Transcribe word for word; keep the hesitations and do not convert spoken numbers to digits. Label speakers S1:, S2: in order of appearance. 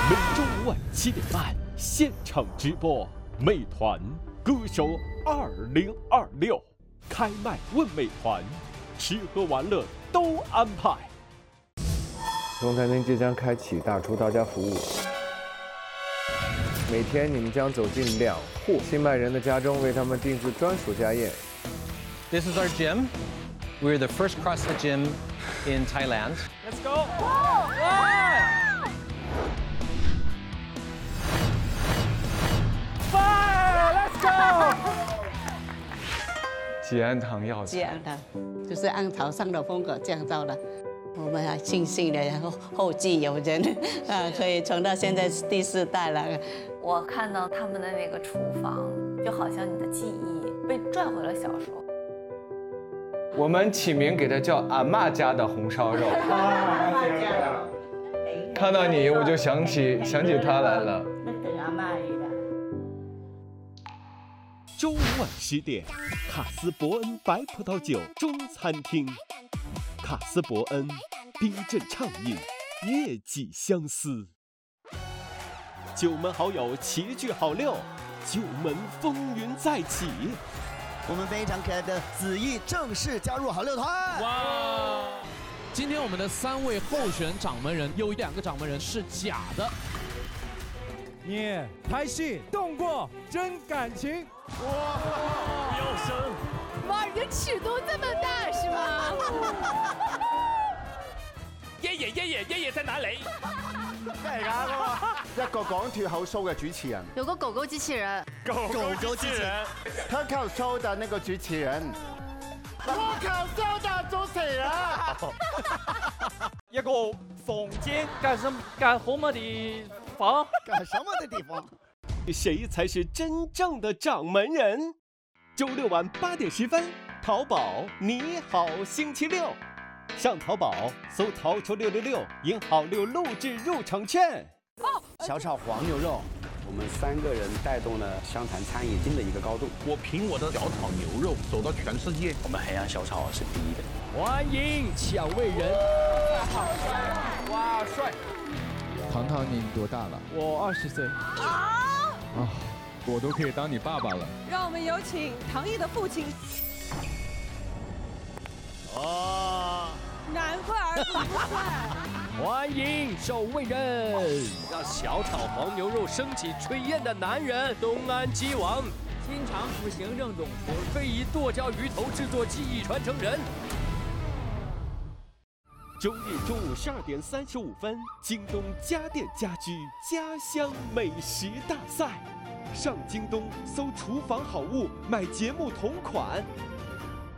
S1: 每周五晚七点半现场直播，美团歌手二零二六开麦问美团，吃喝玩乐都安排。
S2: 中餐厅即将开启大厨到家服务，每天你们将走进两户新麦人的家中，为他们定制专属家宴。
S3: This is our gym. We're the first CrossFit gym in Thailand.
S4: Let's go! One! Fire! Let's go!
S2: 吉安堂药
S5: 这样的，就是按朝上的风格降造的。我们还庆幸的，然后后继有人啊，可以传到现在是第四代了。
S6: 我看到他们的那个厨房，就好像你的记忆被拽回了小时候。
S2: 我们起名给它叫阿嬷家的红烧肉。看到你我就想起想起他来了。
S1: 周五晚十点，卡斯伯恩白葡萄酒中餐厅，卡斯伯恩冰镇畅饮，夜寄相思。九门好友齐聚好六，九门风云再起。
S7: 我们非常可爱的子毅正式加入好六团！
S4: 哇！今天我们的三位候选掌门人，有两个掌门人是假的。
S8: 你拍戏动过真感情？
S4: 哇！不要生！
S9: 哇，你的尺度这么大是吗？
S4: 爷爷爷爷爷爷在哪里？
S7: 真係㗎！一個講脱口秀嘅主持人，
S9: 有個狗狗機器人，
S7: 狗狗機器人，脱口秀的那個主持人，脱口秀的主持人。
S8: 一個房間幹什幹什麼地方？
S7: 幹什麼的地方？
S1: 谁才是真正的掌门人？周六晚八點十分，淘寶你好星期六。 上淘宝搜“淘球六六六”，赢好六录制入场券。
S7: 小炒黄牛肉，我们三个人带动了湘潭餐饮新的一个高度。
S10: 我凭我的小炒牛肉走到全世界。我们海洋小炒是第一的。
S4: 欢迎抢位人。
S8: 哇，帅！
S2: 糖糖，你多大了？
S8: 我二十岁。
S2: 啊，我都可以当你爸爸了。
S9: 让我们有请唐毅的父亲。
S4: 哦。
S9: 难怪儿子不帅。
S4: 欢迎守卫人，让小炒黄牛肉升起炊烟的男人东安鸡王，经常服行政总厨，非遗剁椒鱼头制作技艺传承人。
S1: 周日中午十二点三十五分，京东家电家居家乡美食大赛，上京东搜厨房好物，买节目同款。